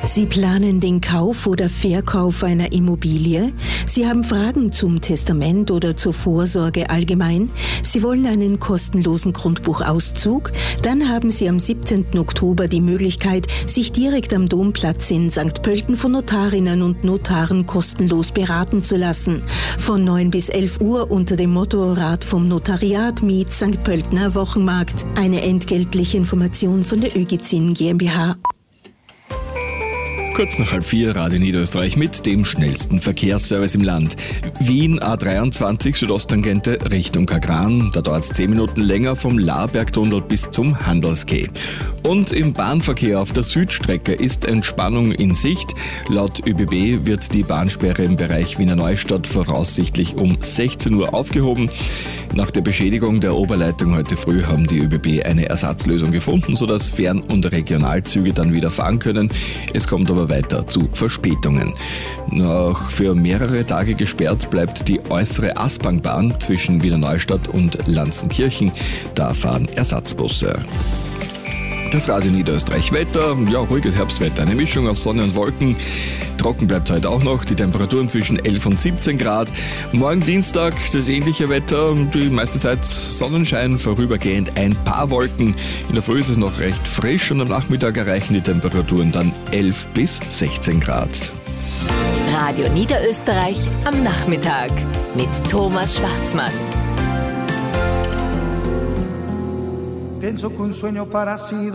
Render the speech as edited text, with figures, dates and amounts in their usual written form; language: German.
Sie planen den Kauf oder Verkauf einer Immobilie? Sie haben Fragen zum Testament oder zur Vorsorge allgemein? Sie wollen einen kostenlosen Grundbuchauszug? Dann haben Sie am 17. Oktober die Möglichkeit, sich direkt am Domplatz in St. Pölten von Notarinnen und Notaren kostenlos beraten zu lassen. Von 9 bis 11 Uhr unter dem Motto Rat vom Notariat mit St. Pöltener Wochenmarkt. Eine entgeltliche Information von der ÖGZIN GmbH. Kurz nach 3:30 Radio Niederösterreich mit dem schnellsten Verkehrsservice im Land. Wien A23 Südosttangente Richtung Kagran. Da dauert es 10 Minuten länger vom Laarbergtunnel bis zum Handelsquai. Und im Bahnverkehr auf der Südstrecke ist Entspannung in Sicht. Laut ÖBB wird die Bahnsperre im Bereich Wiener Neustadt voraussichtlich um 16 Uhr aufgehoben. Nach der Beschädigung der Oberleitung heute früh haben die ÖBB eine Ersatzlösung gefunden, sodass Fern- und Regionalzüge dann wieder fahren können. Es kommt aber weiter zu Verspätungen. Noch für mehrere Tage gesperrt bleibt die äußere Aspang-Bahn zwischen Wiener Neustadt und Lanzenkirchen. Da fahren Ersatzbusse. Das Radio Niederösterreich Wetter, ja, ruhiges Herbstwetter, eine Mischung aus Sonne und Wolken. Trocken bleibt es heute auch noch, die Temperaturen zwischen 11 und 17 Grad. Morgen Dienstag das ähnliche Wetter, die meiste Zeit Sonnenschein, vorübergehend ein paar Wolken. In der Früh ist es noch recht frisch und am Nachmittag erreichen die Temperaturen dann 11 bis 16 Grad. Radio Niederösterreich am Nachmittag mit Thomas Schwarzmann. Pienso que un sueño parecido